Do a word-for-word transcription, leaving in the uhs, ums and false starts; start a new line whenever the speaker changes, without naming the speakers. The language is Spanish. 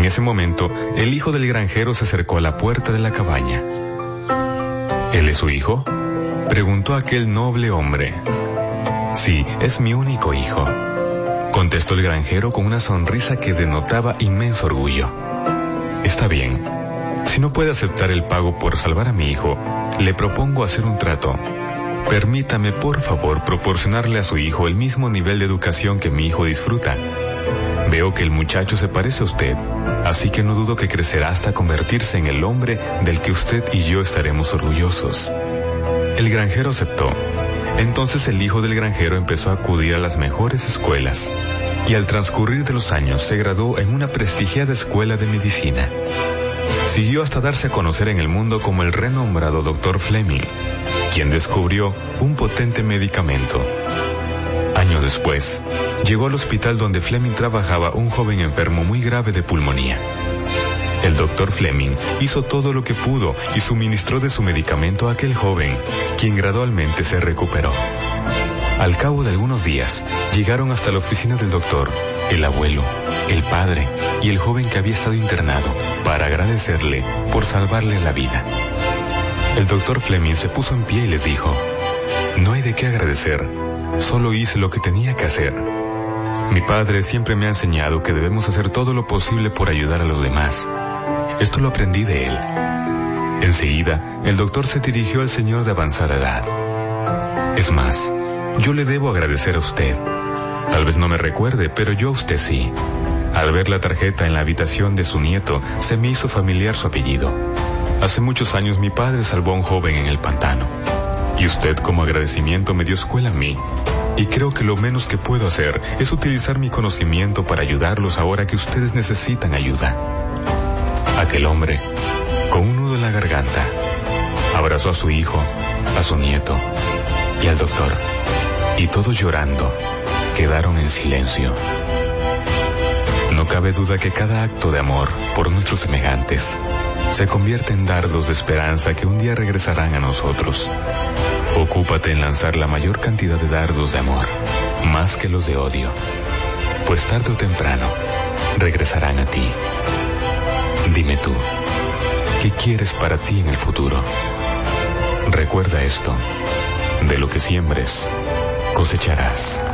En ese momento, el hijo del granjero se acercó a la puerta de la cabaña. ¿Él es su hijo?, preguntó aquel noble hombre. Sí, es mi único hijo, contestó el granjero con una sonrisa que denotaba inmenso orgullo. Está bien. Si no puede aceptar el pago por salvar a mi hijo, le propongo hacer un trato. Permítame, por favor, proporcionarle a su hijo el mismo nivel de educación que mi hijo disfruta. Veo que el muchacho se parece a usted, así que no dudo que crecerá hasta convertirse en el hombre del que usted y yo estaremos orgullosos. El granjero aceptó. Entonces el hijo del granjero empezó a acudir a las mejores escuelas, y al transcurrir de los años se graduó en una prestigiada escuela de medicina. Siguió hasta darse a conocer en el mundo como el renombrado doctor Fleming, quien descubrió un potente medicamento. Años después, llegó al hospital donde Fleming trabajaba un joven enfermo muy grave de pulmonía. El doctor Fleming hizo todo lo que pudo y suministró de su medicamento a aquel joven, quien gradualmente se recuperó. Al cabo de algunos días, llegaron hasta la oficina del doctor, el abuelo, el padre y el joven que había estado internado, para agradecerle por salvarle la vida. El doctor Fleming se puso en pie y les dijo: no hay de qué agradecer, solo hice lo que tenía que hacer. Mi padre siempre me ha enseñado que debemos hacer todo lo posible por ayudar a los demás. Esto lo aprendí de él. Enseguida, el doctor se dirigió al señor de avanzada edad. Es más, yo le debo agradecer a usted. Tal vez no me recuerde, pero yo a usted sí. Al ver la tarjeta en la habitación de su nieto, se me hizo familiar su apellido. Hace muchos años mi padre salvó a un joven en el pantano, y usted como agradecimiento me dio escuela a mí. Y creo que lo menos que puedo hacer es utilizar mi conocimiento para ayudarlos ahora que ustedes necesitan ayuda. Aquel hombre, con un nudo en la garganta, abrazó a su hijo, a su nieto y al doctor, y todos llorando quedaron en silencio. No cabe duda que cada acto de amor por nuestros semejantes se convierte en dardos de esperanza que un día regresarán a nosotros. Ocúpate en lanzar la mayor cantidad de dardos de amor, más que los de odio, pues tarde o temprano regresarán a ti. Dime tú, ¿qué quieres para ti en el futuro? Recuerda esto: de lo que siembres, cosecharás.